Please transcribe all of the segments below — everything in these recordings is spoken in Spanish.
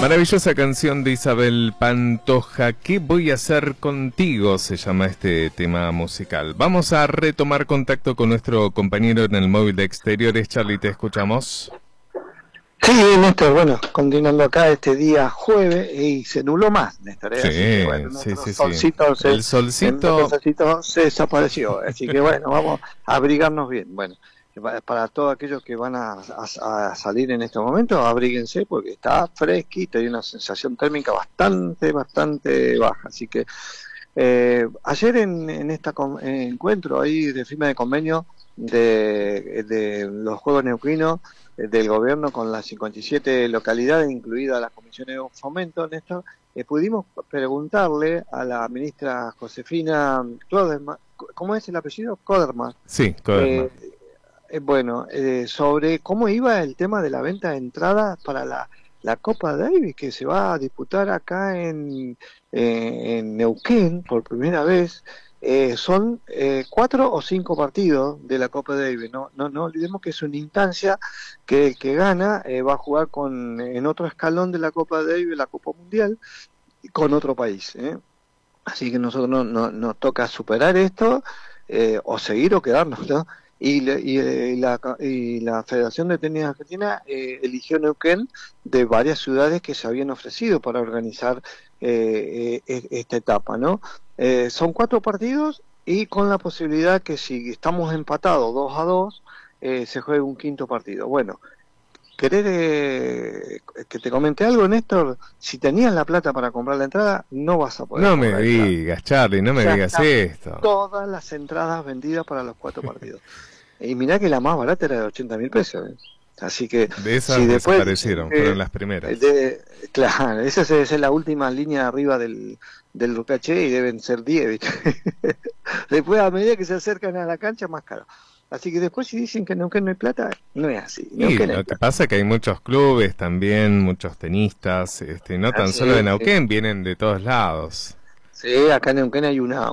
Maravillosa canción de Isabel Pantoja. ¿Qué voy a hacer contigo? Se llama este tema musical. Vamos a retomar contacto con nuestro compañero en el móvil de exteriores. Charlie, te escuchamos. Sí, Néstor, bueno, continuando acá este día jueves y se nubló más, Néstor. Sí, Así que, bueno, solcito el solcito se desapareció, así que bueno, vamos a abrigarnos bien. Bueno, para todos aquellos que van a salir en este momento, abríguense porque está fresquito y una sensación térmica bastante baja, así que ayer en este encuentro ahí de firma de convenio de los Juegos Neuquinos del gobierno con las 57 localidades, incluida la Comisión de Fomento, Néstor, pudimos preguntarle a la ministra Josefina Cloderman, ¿cómo es el apellido? Cloderman. Sí, Cloderman. Bueno, sobre cómo iba el tema de la venta de entradas para la Copa Davis que se va a disputar acá en Neuquén por primera vez. Son 4 o 5 partidos de la Copa Davis. No olvidemos que es una instancia que el que gana va a jugar en otro escalón de la Copa Davis, la Copa Mundial, con otro país. Así que nosotros nos toca superar esto o seguir o quedarnos, ¿no? Y la Federación de Tenis Argentina eligió Neuquén de varias ciudades que se habían ofrecido para organizar esta etapa, ¿no? Son 4 partidos y con la posibilidad que si estamos empatados 2-2 se juegue un quinto partido. Bueno, ¿querés que te comente algo, Néstor? Si tenías la plata para comprar la entrada, no vas a poder. No me digas, Charlie, no me digas esto. Todas las entradas vendidas para los 4 partidos. Y mirá que la más barata era de 80.000 pesos. Así que de esas si después, desaparecieron, fueron las primeras. Claro, esa es la última línea de arriba del caché y deben ser 10, ¿viste? Después, a medida que se acercan a la cancha, más caro. Así que después si dicen que no hay plata, no es así. Y lo que pasa es que hay muchos clubes también, muchos tenistas, no tan solo de Neuquén, vienen de todos lados. Sí, acá en Neuquén hay una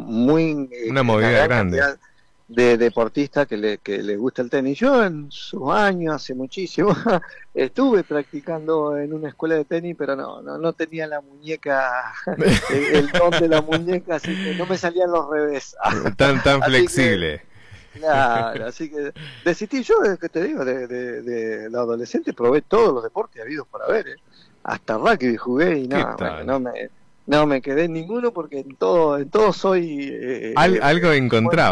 movida grande de deportistas que les gusta el tenis. Yo en sus años, hace muchísimo, estuve practicando en una escuela de tenis, pero no tenía la muñeca, el don de la muñeca, así que no me salían los revés. Tan flexible. Claro, así que desistí yo, que te digo, de la adolescente, probé todos los deportes habidos para ver, hasta rugby jugué y nada, bueno, no me quedé en ninguno porque en todo soy... algo encontraba.